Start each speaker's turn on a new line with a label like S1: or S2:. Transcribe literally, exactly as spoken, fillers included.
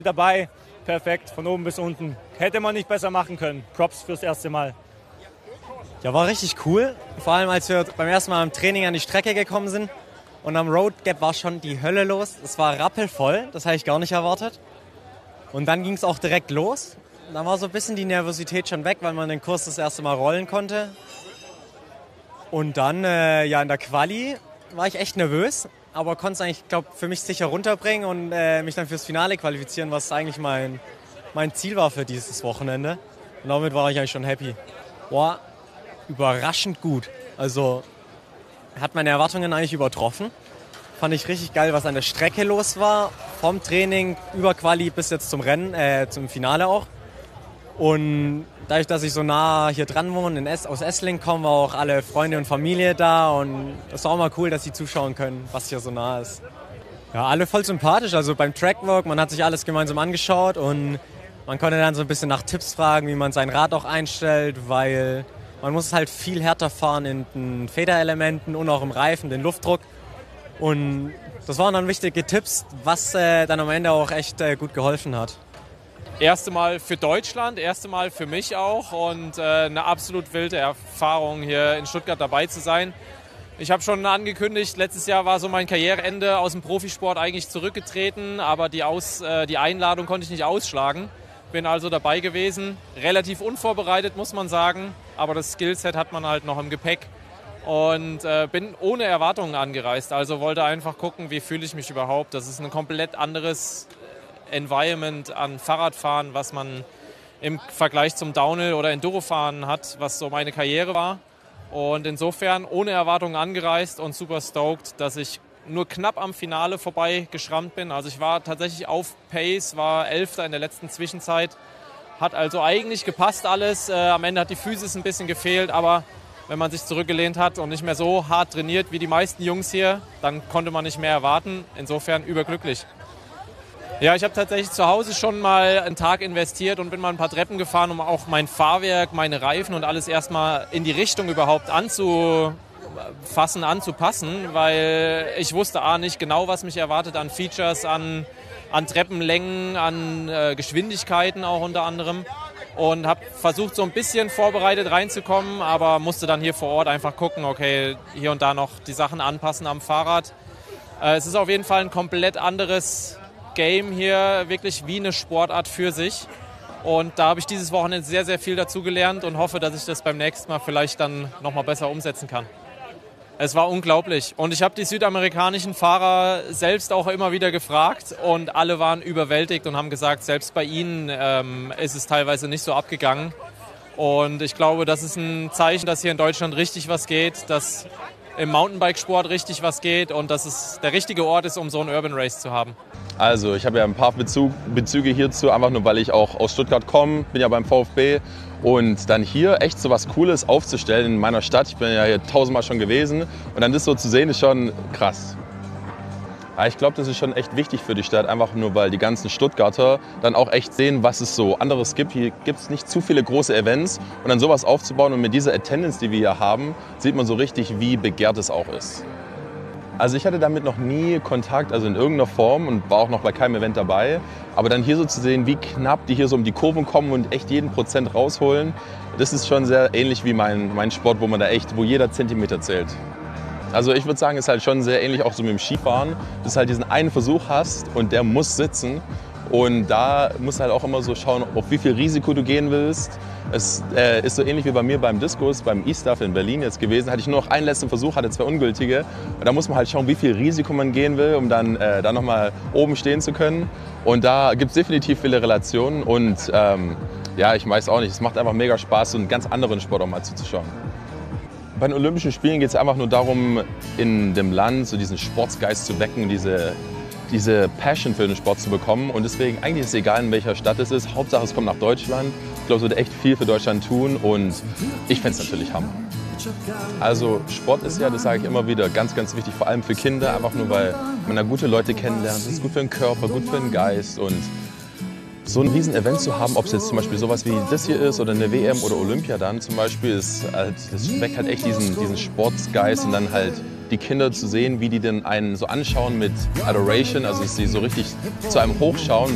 S1: Dabei, perfekt, von oben bis unten. Hätte man nicht besser machen können. Props fürs erste Mal.
S2: Ja, war richtig cool. Vor allem, als wir beim ersten Mal im Training an die Strecke gekommen sind. Und am Road Gap war schon die Hölle los. Es war rappelvoll, das habe ich gar nicht erwartet. Und dann ging es auch direkt los. Dann war so ein bisschen die Nervosität schon weg, weil man den Kurs das erste Mal rollen konnte. Und dann, äh, ja, in der Quali war ich echt nervös. Aber konnte es eigentlich, glaube für mich sicher runterbringen und äh, mich dann fürs Finale qualifizieren, was eigentlich mein, mein Ziel war für dieses Wochenende. Und damit war ich eigentlich schon happy. War überraschend gut. Also hat meine Erwartungen eigentlich übertroffen. Fand ich richtig geil, was an der Strecke los war. Vom Training über Quali bis jetzt zum Rennen, äh, zum Finale auch. Und dadurch, dass ich so nah hier dran wohne, in es- aus Esslingen kommen, war auch alle Freunde und Familie da. Und es war auch mal cool, dass sie zuschauen können, was hier so nah ist. Ja, alle voll sympathisch. Also beim Trackwork, man hat sich alles gemeinsam angeschaut und man konnte dann so ein bisschen nach Tipps fragen, wie man sein Rad auch einstellt, weil man muss halt viel härter fahren in den Federelementen und auch im Reifen, den Luftdruck. Und das waren dann wichtige Tipps, was äh, dann am Ende auch echt äh, gut geholfen hat.
S3: Erste Mal für Deutschland, erste Mal für mich auch und äh, eine absolut wilde Erfahrung, hier in Stuttgart dabei zu sein. Ich habe schon angekündigt, letztes Jahr war so mein Karriereende aus dem Profisport eigentlich zurückgetreten, aber die, Aus, äh, die Einladung konnte ich nicht ausschlagen. Bin also dabei gewesen, relativ unvorbereitet, muss man sagen, aber das Skillset hat man halt noch im Gepäck. Und äh, bin ohne Erwartungen angereist, also wollte einfach gucken, wie fühle ich mich überhaupt. Das ist ein komplett anderes Environment an Fahrradfahren, was man im Vergleich zum Downhill- oder Endurofahren hat, was so meine Karriere war. Und insofern ohne Erwartungen angereist und super stoked, dass ich nur knapp am Finale vorbei geschrammt bin. Also ich war tatsächlich auf Pace, war Elfter in der letzten Zwischenzeit. Hat also eigentlich gepasst alles. Äh, am Ende hat die Physis ein bisschen gefehlt, aber wenn man sich zurückgelehnt hat und nicht mehr so hart trainiert wie die meisten Jungs hier, dann konnte man nicht mehr erwarten. Insofern überglücklich. Ja, ich habe tatsächlich zu Hause schon mal einen Tag investiert und bin mal ein paar Treppen gefahren, um auch mein Fahrwerk, meine Reifen und alles erstmal in die Richtung überhaupt anzufassen, anzupassen, weil ich wusste A, nicht genau, was mich erwartet an Features, an, an Treppenlängen, an äh, Geschwindigkeiten auch unter anderem. Und habe versucht, so ein bisschen vorbereitet reinzukommen, aber musste dann hier vor Ort einfach gucken, okay, hier und da noch die Sachen anpassen am Fahrrad. Äh, es ist auf jeden Fall ein komplett anderes Game hier, wirklich wie eine Sportart für sich. Und da habe ich dieses Wochenende sehr, sehr viel dazu gelernt und hoffe, dass ich das beim nächsten Mal vielleicht dann nochmal besser umsetzen kann. Es war unglaublich. Und ich habe die südamerikanischen Fahrer selbst auch immer wieder gefragt und alle waren überwältigt und haben gesagt, selbst bei ihnen ähm, ist es teilweise nicht so abgegangen. Und ich glaube, das ist ein Zeichen, dass hier in Deutschland richtig was geht, dass im Mountainbikesport richtig was geht und dass es der richtige Ort ist, um so ein Urban Race zu haben.
S4: Also ich habe ja ein paar Bezug, Bezüge hierzu, einfach nur weil ich auch aus Stuttgart komme, bin ja beim VfB. Und dann hier echt so was Cooles aufzustellen in meiner Stadt, ich bin ja hier tausendmal schon gewesen, und dann das so zu sehen, ist schon krass. Ja, ich glaube, das ist schon echt wichtig für die Stadt, einfach nur weil die ganzen Stuttgarter dann auch echt sehen, was es so anderes gibt. Hier gibt es nicht zu viele große Events und dann sowas aufzubauen und mit dieser Attendance, die wir hier haben, sieht man so richtig, wie begehrt es auch ist. Also ich hatte damit noch nie Kontakt, also in irgendeiner Form, und war auch noch bei keinem Event dabei. Aber dann hier so zu sehen, wie knapp die hier so um die Kurven kommen und echt jeden Prozent rausholen, das ist schon sehr ähnlich wie mein, mein Sport, wo man da echt, wo jeder Zentimeter zählt. Also ich würde sagen, es ist halt schon sehr ähnlich auch so mit dem Skifahren, dass du halt diesen einen Versuch hast und der muss sitzen. Und da musst du halt auch immer so schauen, auf wie viel Risiko du gehen willst. Es äh, ist so ähnlich wie bei mir beim Diskus, beim E-Stuff in Berlin jetzt gewesen. Hatte ich nur noch einen letzten Versuch, hatte zwei ungültige. Und da muss man halt schauen, wie viel Risiko man gehen will, um dann äh, da nochmal oben stehen zu können. Und da gibt es definitiv viele Relationen. Und ähm, ja, ich weiß auch nicht, es macht einfach mega Spaß, so einen ganz anderen Sport auch mal zuzuschauen. Bei den Olympischen Spielen geht es einfach nur darum, in dem Land so diesen Sportsgeist zu wecken, diese diese Passion für den Sport zu bekommen. Und deswegen, eigentlich ist es egal, in welcher Stadt es ist. Hauptsache, es kommt nach Deutschland. Ich glaube, es würde echt viel für Deutschland tun und ich fände es natürlich Hammer. Also Sport ist ja, das sage ich immer wieder, ganz, ganz wichtig, vor allem für Kinder, einfach nur, weil man da gute Leute kennenlernt. Das ist gut für den Körper, gut für den Geist. Und so ein Riesen-Event zu haben, ob es jetzt zum Beispiel sowas wie das hier ist oder eine W M oder Olympia dann zum Beispiel, ist halt, das weckt halt echt diesen, diesen Sportsgeist und dann halt die Kinder zu sehen, wie die denn einen so anschauen mit Adoration, also dass sie so richtig zu einem hochschauen.